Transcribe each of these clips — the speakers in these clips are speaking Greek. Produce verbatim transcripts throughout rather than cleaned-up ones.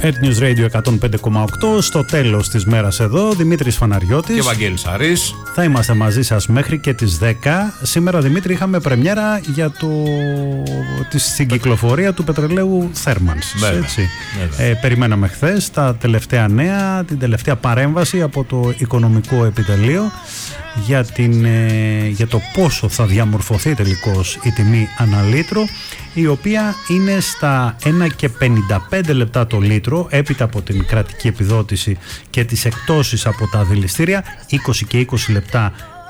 Earth News Radio εκατόν πέντε κόμμα οκτώ. Στο τέλος της μέρας εδώ, Δημήτρης Φαναριώτης και Βαγγέλης Αρής. Θα είμαστε μαζί σας μέχρι και τις δέκα. Σήμερα, Δημήτρη, είχαμε πρεμιέρα για το... την κυκλοφορία του πετρελαίου θέρμανσης. Έτσι. Ε, περιμέναμε χθες τα τελευταία νέα, την τελευταία παρέμβαση από το Οικονομικό Επιτελείο για, την, ε, για το πόσο θα διαμορφωθεί τελικώς η τιμή ανά λίτρο, η οποία είναι στα ένα και πενήντα πέντε λεπτά το λίτρο, έπειτα από την κρατική επιδότηση και τις εκτόσεις από τα δηληστήρια, είκοσι και είκοσι λεπτά,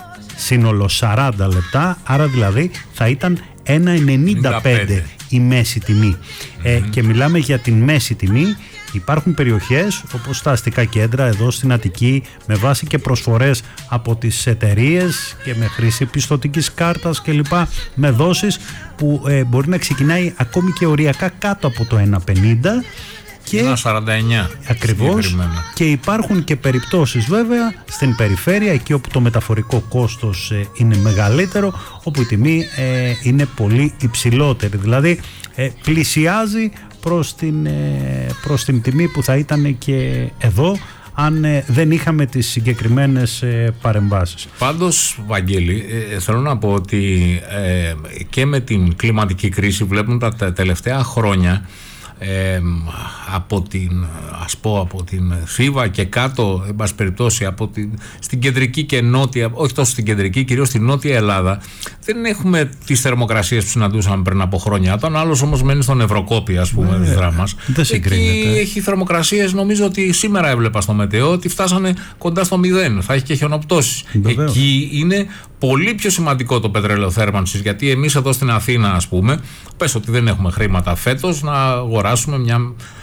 σύνολο σαράντα λεπτά, άρα δηλαδή θα ήταν ένα ενενήντα πέντε η μέση τιμή. Mm-hmm. Ε, και μιλάμε για την μέση τιμή. Υπάρχουν περιοχές όπως τα αστικά κέντρα εδώ στην Αττική, με βάση και προσφορές από τις εταιρείες και με χρήση πιστωτικής κάρτας κλπ, με δόσεις που ε, μπορεί να ξεκινάει ακόμη και οριακά κάτω από το ένα πενήντα. Και ένα σαράντα εννιά ακριβώς, και υπάρχουν και περιπτώσεις βέβαια στην περιφέρεια, εκεί όπου το μεταφορικό κόστος ε, είναι μεγαλύτερο, όπου η τιμή ε, είναι πολύ υψηλότερη, δηλαδή ε, πλησιάζει προς την, ε, προς την τιμή που θα ήταν και εδώ αν ε, δεν είχαμε τις συγκεκριμένες ε, παρεμβάσεις. Πάντως, Βαγγέλη, ε, θέλω να πω ότι ε, και με την κλιματική κρίση βλέπουμε τα, τα τελευταία χρόνια Ε, από την, ας πω, από την Θήβα και κάτω, εν πάση περιπτώσει, από την, στην κεντρική και νότια, όχι τόσο στην κεντρική, κυρίως στην νότια Ελλάδα, δεν έχουμε τις θερμοκρασίες που συναντούσαμε πριν από χρόνια. Όταν άλλος όμως μένει στον Ευρωκόπη, ας πούμε, ε, δράμας, δεν συγκρίνεται. Εκεί έχει θερμοκρασίες, νομίζω ότι σήμερα έβλεπα στο μετεό ότι φτάσανε κοντά στο μηδέν, θα έχει και χιονοπτώσεις. Εκεί είναι πολύ πιο σημαντικό το πετρέλαιο θέρμανσης, γιατί εμείς εδώ στην Αθήνα, ας πούμε, πες ότι δεν έχουμε χρήματα φέτος να αγοράσουμε μια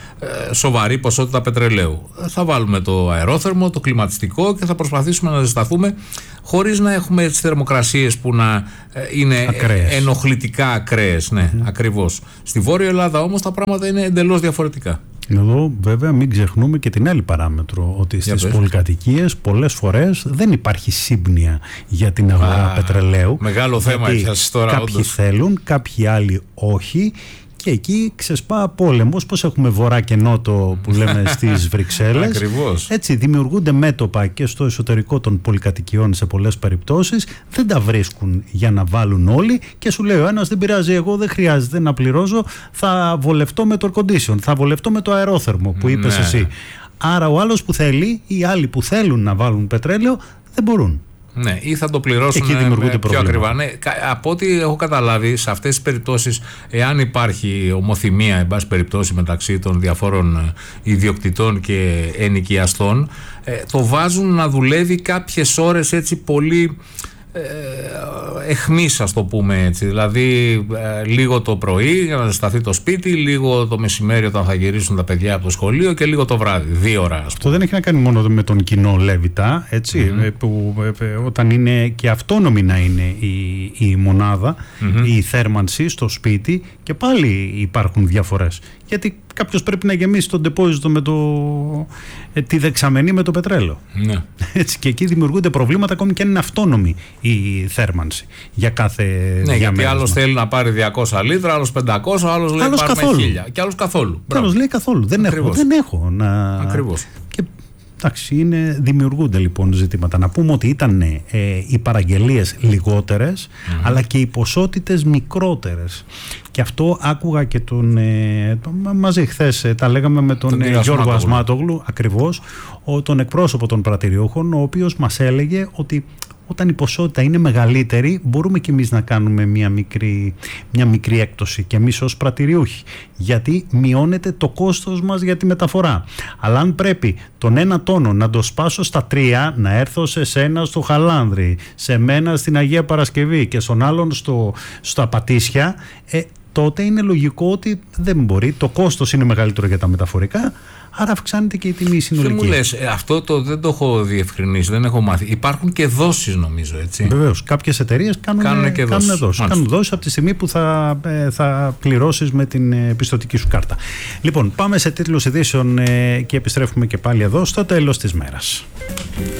ε, σοβαρή ποσότητα πετρελαίου. Θα βάλουμε το αερόθερμο, το κλιματιστικό και θα προσπαθήσουμε να ζεσταθούμε χωρίς να έχουμε τις θερμοκρασίες που να ε, είναι ακραίες. ενοχλητικά ακραίες. Ναι, mm. ακριβώς. Στη Βόρεια Ελλάδα όμως τα πράγματα είναι εντελώς διαφορετικά. Εδώ βέβαια μην ξεχνούμε και την άλλη παράμετρο, ότι στις πολυκατοικίες πολλές φορές δεν υπάρχει σύμπνοια για την αγορά Α, πετρελαίου. Μεγάλο θέμα έχεις τώρα. Κάποιοι όντως θέλουν, κάποιοι άλλοι όχι. Και εκεί ξεσπά πόλεμος, πώς έχουμε βορρά και νότο που λέμε στις Βρυξέλλες. Ακριβώς. Έτσι δημιουργούνται μέτωπα και στο εσωτερικό των πολυκατοικιών σε πολλές περιπτώσεις, δεν τα βρίσκουν για να βάλουν όλοι και σου λέει ο ένας δεν πειράζει, εγώ δεν χρειάζεται να πληρώσω, θα βολευτώ με το air condition, θα βολευτώ με το αερόθερμο που είπες ναι. εσύ. Άρα ο άλλος που θέλει ή οι άλλοι που θέλουν να βάλουν πετρέλαιο δεν μπορούν. Ναι, ή θα το πληρώσουν με πιο ακριβά. Ναι, από ό,τι έχω καταλάβει, σε αυτές τις περιπτώσεις, εάν υπάρχει ομοθυμία, εν πάση περιπτώσει, μεταξύ των διαφόρων ιδιοκτητών και ενοικιαστών, το βάζουν να δουλεύει κάποιες ώρες έτσι πολύ εχμής, ας το πούμε έτσι. Δηλαδή λίγο το πρωί για να ζεσταθεί το σπίτι, λίγο το μεσημέρι όταν θα γυρίσουν τα παιδιά από το σχολείο και λίγο το βράδυ, δύο ώρα. Αυτό δεν έχει να κάνει μόνο με τον κοινό Λέβητα, έτσι, mm-hmm. που όταν είναι και αυτόνομη να είναι η, η μονάδα, mm-hmm. η θέρμανση στο σπίτι, και πάλι υπάρχουν διαφορές. Γιατί κάποιος πρέπει να γεμίσει τον ντεπόζιτο με το, ε, τη δεξαμενή με το πετρέλαιο. Ναι. Έτσι, και εκεί δημιουργούνται προβλήματα ακόμη και αν είναι αυτόνομη η θέρμανση για κάθε ναι, γιατί άλλος θέλει να πάρει διακόσια λίτρα, άλλος πεντακόσια, άλλος λέει πάρουμε χίλια. Και άλλος καθόλου. Και άλλος λέει καθόλου. Δεν έχω, δεν έχω να... Ακριβώς. Και, εντάξει, είναι, δημιουργούνται λοιπόν ζητήματα. Να πούμε ότι ήταν ε, οι παραγγελίες λιγότερες, mm-hmm. αλλά και οι ποσότητες μικρότερες. Και αυτό άκουγα και τον, ε, τον μαζί χθες ε, τα λέγαμε με τον, τον ε, Γιώργο Ασμάτογλου, ακριβώς, ο, τον εκπρόσωπο των πρατηριούχων, ο οποίος μας έλεγε ότι όταν η ποσότητα είναι μεγαλύτερη μπορούμε και εμείς να κάνουμε μια μικρή, μια μικρή έκπτωση και εμείς ως πρατηριούχοι, γιατί μειώνεται το κόστος μας για τη μεταφορά. Αλλά αν πρέπει τον ένα τόνο να το σπάσω στα τρία, να έρθω σε σένα στο Χαλάνδρη, σε μένα στην Αγία Παρασκευή και στον άλλον στο, στα Πατήσια, ε, τότε είναι λογικό ότι δεν μπορεί, το κόστος είναι μεγαλύτερο για τα μεταφορικά, άρα αυξάνεται και η τιμή συνολική. Τι μου λες, αυτό το, δεν το έχω διευκρινίσει, δεν έχω μάθει. Υπάρχουν και δόσεις, νομίζω, έτσι. Βεβαίως, κάποιες εταιρείες κάνουν, κάνουν και κάνουν δόσεις. Κάνουν δόσεις από τη στιγμή που θα, θα πληρώσεις με την πιστωτική σου κάρτα. Λοιπόν, πάμε σε τίτλους ειδήσεων και επιστρέφουμε και πάλι εδώ στο τέλος της μέρας.